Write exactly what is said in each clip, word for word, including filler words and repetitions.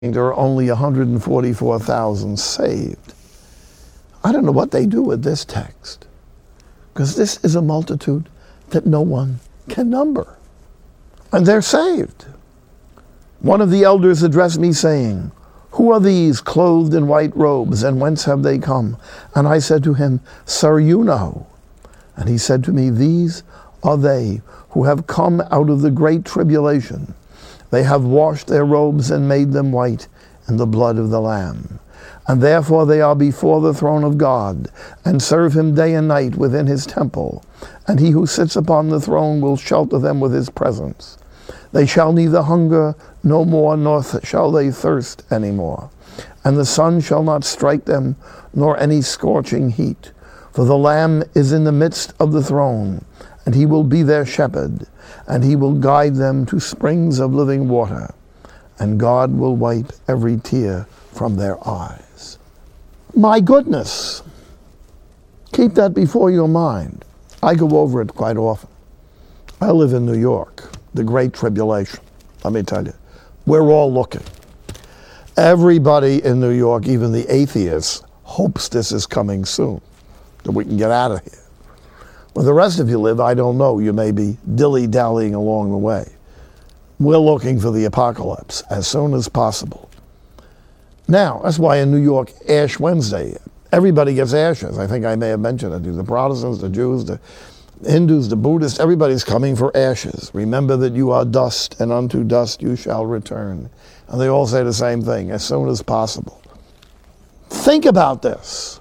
there are only one hundred forty-four thousand saved. I don't know what they do with this text, because this is a multitude that no one can number. And they're saved. One of the elders addressed me saying, "Who are these clothed in white robes, and whence have they come?" And I said to him, "Sir, you know." And he said to me, "These are they who have come out of the great tribulation. They have washed their robes and made them white in the blood of the Lamb. And therefore they are before the throne of God, and serve him day and night within his temple. And he who sits upon the throne will shelter them with his presence. They shall neither hunger no more, nor th- shall they thirst any more. And the sun shall not strike them, nor any scorching heat. For the Lamb is in the midst of the throne, and he will be their shepherd, and he will guide them to springs of living water, and God will wipe every tear from their eyes." My goodness, keep that before your mind. I go over it quite often. I live in New York, the Great Tribulation. Let me tell you, we're all looking. Everybody in New York, even the atheists, hopes this is coming soon, that we can get out of here. Where the rest of you live, I don't know. You may be dilly-dallying along the way. We're looking for the apocalypse as soon as possible. Now, that's why in New York, Ash Wednesday, everybody gets ashes. I think I may have mentioned it. The Protestants, the Jews, the Hindus, the Buddhists, everybody's coming for ashes. Remember that you are dust, and unto dust you shall return. And they all say the same thing, as soon as possible. Think about this.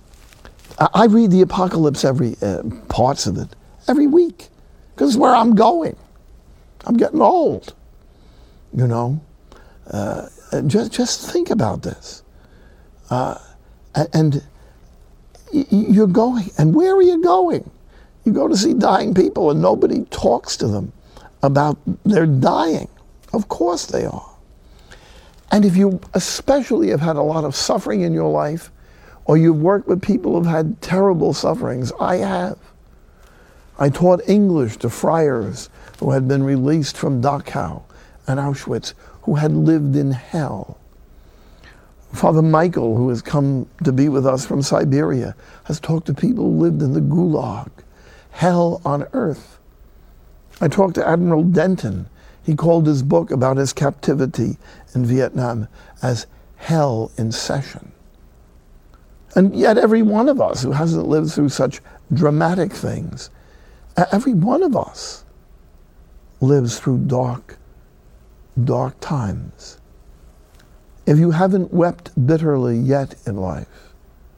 I read the apocalypse, every uh, parts of it, every week, because it's where I'm going. I'm getting old, you know. Uh, just, just think about this. Uh, and you're going, and where are you going? You go to see dying people, and nobody talks to them about their dying. Of course they are. And if you especially have had a lot of suffering in your life, or you've worked with people who've had terrible sufferings. I have. I taught English to friars who had been released from Dachau and Auschwitz, who had lived in hell. Father Michael, who has come to be with us from Siberia, has talked to people who lived in the Gulag, hell on earth. I talked to Admiral Denton. He called his book about his captivity in Vietnam as Hell in Session. And yet every one of us who hasn't lived through such dramatic things, every one of us lives through dark, dark times. If you haven't wept bitterly yet in life,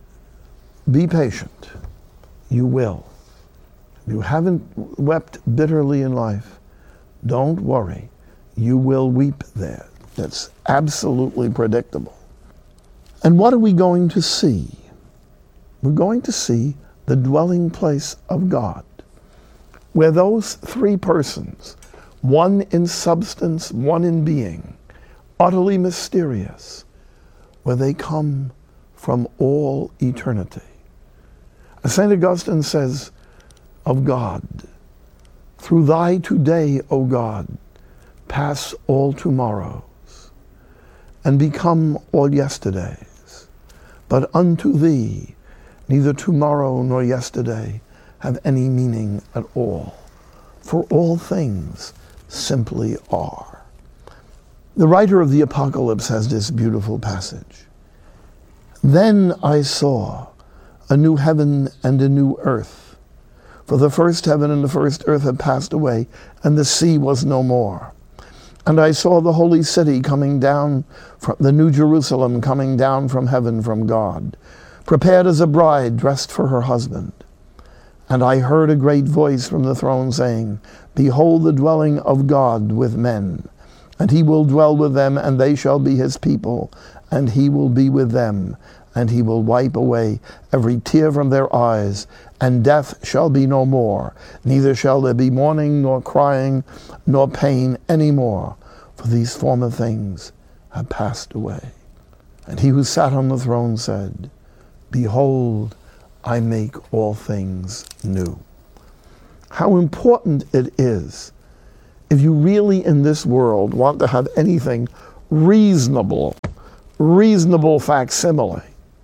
be patient. You will. If you haven't wept bitterly in life, don't worry. You will weep there. That's absolutely predictable. And what are we going to see? We're going to see the dwelling place of God, where those three persons, one in substance, one in being, utterly mysterious, where they come from all eternity. Saint Augustine says of God, "Through thy today, O God, pass all tomorrows, and become all yesterdays. But unto thee, neither tomorrow nor yesterday have any meaning at all, for all things simply are." The writer of the Apocalypse has this beautiful passage. "Then I saw a new heaven and a new earth, for the first heaven and the first earth had passed away, and the sea was no more. And I saw the holy city coming down, from the New Jerusalem coming down from heaven from God, prepared as a bride dressed for her husband. And I heard a great voice from the throne saying, Behold the dwelling of God with men, and he will dwell with them, and they shall be his people, and he will be with them, and he will wipe away every tear from their eyes, and death shall be no more, neither shall there be mourning, nor crying, nor pain any more, for these former things have passed away. And he who sat on the throne said, Behold, I make all things new." How important it is, if you really in this world want to have anything reasonable, reasonable facsimile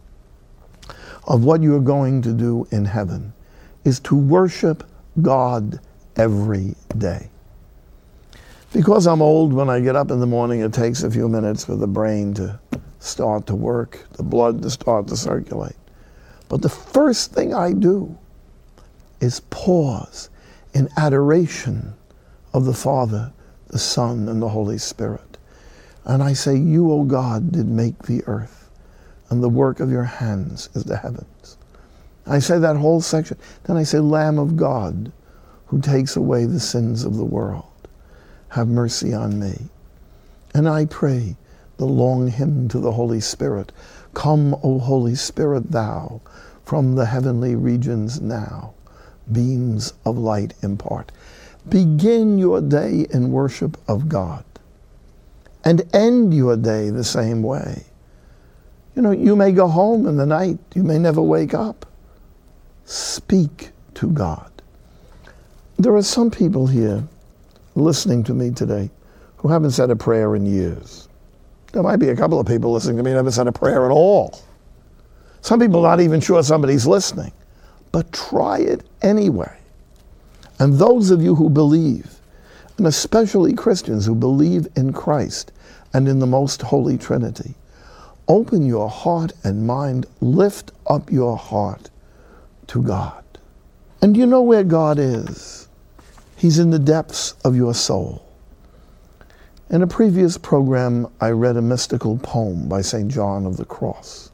of what you're going to do in heaven is to worship God every day. Because I'm old, when I get up in the morning, it takes a few minutes for the brain to start to work, the blood to start to circulate. But the first thing I do is pause in adoration of the Father, the Son, and the Holy Spirit. And I say, you, O God, did make the earth, and the work of your hands is the heavens. I say that whole section. Then I say, Lamb of God, who takes away the sins of the world, have mercy on me. And I pray the long hymn to the Holy Spirit, come, O Holy Spirit, thou, from the heavenly regions now, beams of light impart. Begin your day in worship of God, and end your day the same way. You know, you may go home in the night, you may never wake up. Speak to God. There are some people here listening to me today who haven't said a prayer in years. There might be a couple of people listening to me who haven't said a prayer at all. Some people not even sure somebody's listening. But try it anyway. And those of you who believe, and especially Christians who believe in Christ and in the most holy Trinity, open your heart and mind, lift up your heart to God. And you know where God is? He's in the depths of your soul. In a previous program, I read a mystical poem by Saint John of the Cross.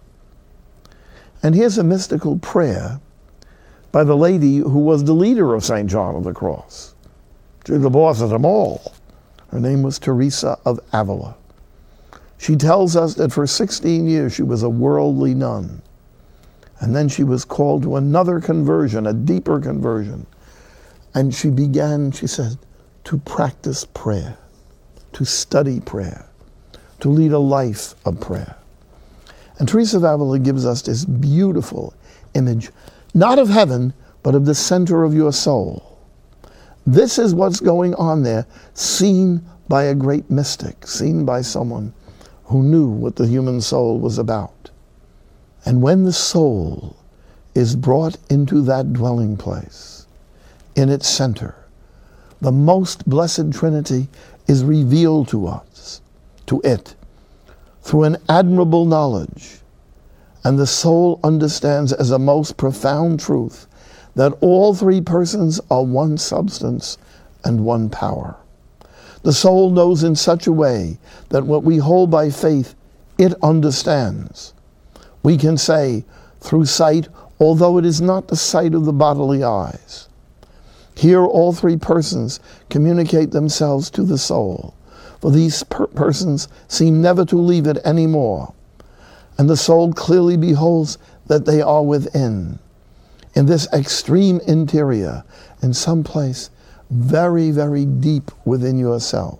And here's a mystical prayer by the lady who was the leader of Saint John of the Cross. She was the boss of them all. Her name was Teresa of Avila. She tells us that for sixteen years she was a worldly nun. And then she was called to another conversion, a deeper conversion. And she began, she said, to practice prayer, to study prayer, to lead a life of prayer. And Teresa of Avila gives us this beautiful image, not of heaven, but of the center of your soul. This is what's going on there, seen by a great mystic, seen by someone who knew what the human soul was about. And when the soul is brought into that dwelling place, in its center, the most blessed Trinity is revealed to us, to it, through an admirable knowledge. And the soul understands as a most profound truth that all three persons are one substance and one power. The soul knows in such a way that what we hold by faith, it understands. We can say, through sight, although it is not the sight of the bodily eyes. Here all three persons communicate themselves to the soul, for these per- persons seem never to leave it anymore. And the soul clearly beholds that they are within, in this extreme interior, in some place very, very deep within yourself.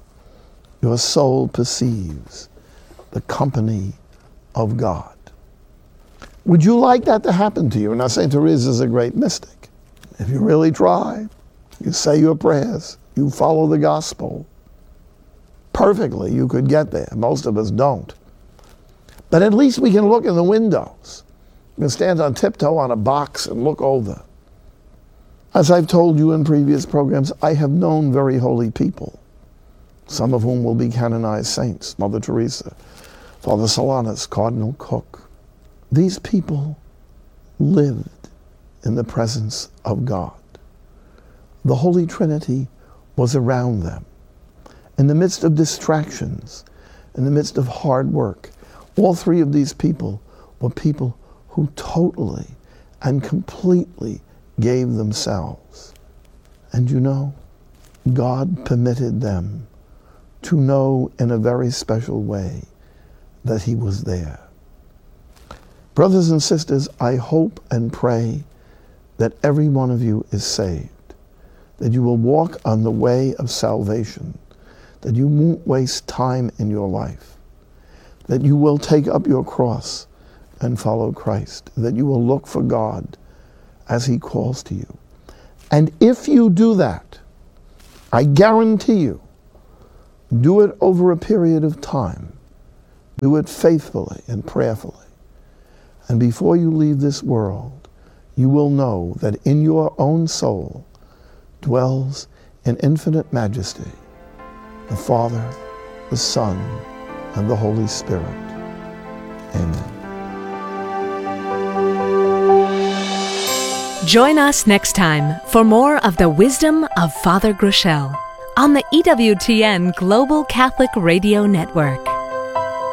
Your soul perceives the company of God. Would you like that to happen to you? Now, Saint Teresa is a great mystic. If you really try, you say your prayers, you follow the gospel perfectly, you could get there. Most of us don't. But at least we can look in the windows. You can stand on tiptoe on a box and look over. As I've told you in previous programs, I have known very holy people, some of whom will be canonized saints, Mother Teresa, Father Solanus, Cardinal Cook. These people lived in the presence of God. The Holy Trinity was around them. In the midst of distractions, in the midst of hard work, all three of these people were people who totally and completely gave themselves. And you know, God permitted them to know in a very special way that He was there. Brothers and sisters, I hope and pray that every one of you is saved, that you will walk on the way of salvation, that you won't waste time in your life, that you will take up your cross and follow Christ, that you will look for God as He calls to you. And if you do that, I guarantee you, Do it over a period of time. Do it faithfully and prayerfully. And before you leave this world, you will know that in your own soul dwells in infinite majesty the Father, the Son, and the Holy Spirit. Amen. Join us next time for more of the wisdom of Father Groeschel on the E W T N Global Catholic Radio Network.